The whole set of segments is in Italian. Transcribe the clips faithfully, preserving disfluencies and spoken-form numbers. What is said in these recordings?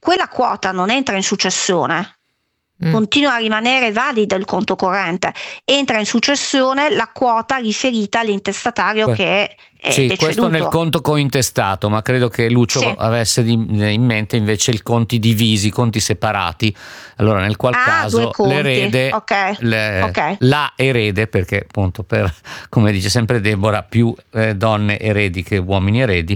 quella quota non entra in successione, mm. continua a rimanere valido il conto corrente, entra in successione la quota riferita all'intestatario Beh. che è Sì, deceduto. questo nel conto cointestato, ma credo che Lucio sì. avesse in mente invece i conti divisi, i conti separati. Allora, nel qual ah, caso l'erede, okay. Le, Okay. la erede, perché appunto per, come dice sempre Deborah, più eh, donne eredi che uomini eredi,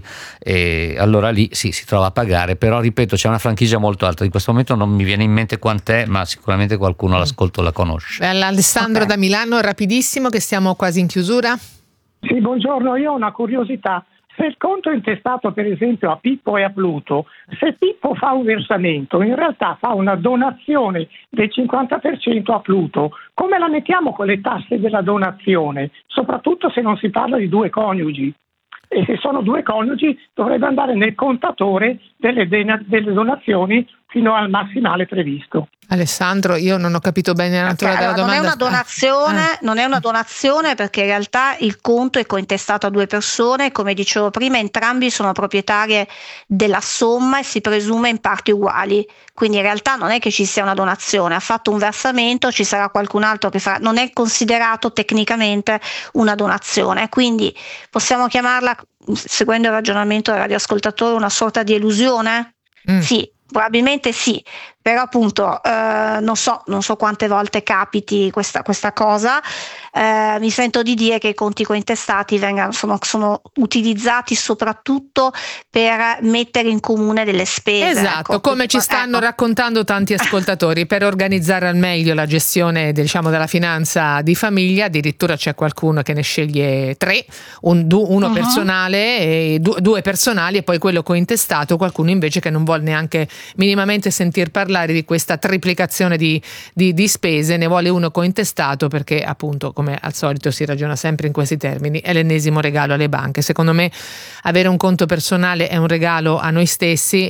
e allora lì sì, si trova a pagare, però ripeto, c'è una franchigia molto alta. In questo momento non mi viene in mente quant'è, ma sicuramente qualcuno all'ascolto la conosce. Alessandro okay. da Milano, rapidissimo, che stiamo quasi in chiusura. Sì, buongiorno, io ho una curiosità. Se il conto è intestato per esempio a Pippo e a Pluto, se Pippo fa un versamento, in realtà fa una donazione del cinquanta per cento a Pluto, come la mettiamo con le tasse della donazione? Soprattutto se non si parla di due coniugi. E se sono due coniugi dovrebbe andare nel contatore delle, delle donazioni fino al massimale previsto. Alessandro, io non ho capito bene la natura okay, della allora, domanda. Non è una donazione, ah. non è una donazione perché in realtà il conto è cointestato a due persone, come dicevo prima, entrambi sono proprietarie della somma e si presume in parti uguali. Quindi in realtà non è che ci sia una donazione, ha fatto un versamento, ci sarà qualcun altro che farà, non è considerato tecnicamente una donazione, quindi possiamo chiamarla, seguendo il ragionamento del radioascoltatore, una sorta di elusione? Mm. Sì, probabilmente sì, però appunto eh, non so, non so quante volte capiti questa, questa cosa, eh, mi sento di dire che i conti cointestati vengano, sono, sono utilizzati soprattutto per mettere in comune delle spese. Esatto, ecco, come ci stanno ecco. raccontando tanti ascoltatori, per organizzare al meglio la gestione, diciamo, della finanza di famiglia. Addirittura c'è qualcuno che ne sceglie tre, un, uno uh-huh. personale, e due, due personali e poi quello cointestato, qualcuno invece che non vuole neanche minimamente sentir parlare di questa triplicazione di, di, di spese, ne vuole uno cointestato perché appunto, come al solito si ragiona sempre in questi termini, è l'ennesimo regalo alle banche. Secondo me avere un conto personale è un regalo a noi stessi,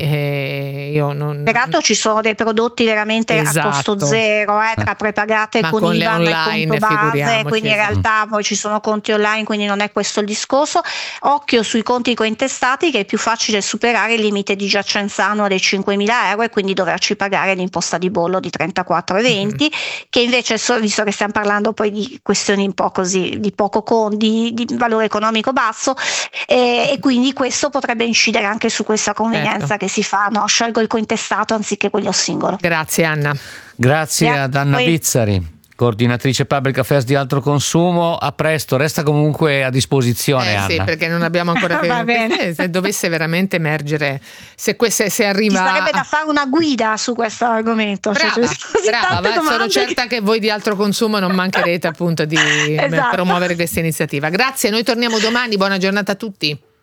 e io non... Peraltro ci sono dei prodotti veramente esatto. a costo zero, eh, tra prepagate Ma con, con I le B A N online, e conto base, quindi in esatto. realtà poi ci sono conti online, quindi non è questo il discorso. Occhio sui conti cointestati, che è più facile superare il limite di giacenza annua dei cinquemila euro e quindi doverci pagare l'imposta di bollo di trentaquattro virgola venti, mm-hmm. che invece, visto che stiamo parlando poi di questioni un po' così di poco con, di, di valore economico basso, eh, e quindi questo potrebbe incidere anche su questa convenienza certo. che si fa, no? Scelgo il cointestato anziché quello singolo. Grazie Anna. Grazie yeah. ad Anna poi... Bizzari, coordinatrice Public Affairs di Altro Consumo. A presto, resta comunque a disposizione. Eh Anna. Sì, perché non abbiamo ancora che se dovesse veramente emergere, se, se, se arriva. Ci sarebbe da fare una guida su questo argomento. Brava, cioè, brava, sono certa che... che voi di Altro Consumo non mancherete appunto di esatto. promuovere questa iniziativa. Grazie, noi torniamo domani, buona giornata a tutti.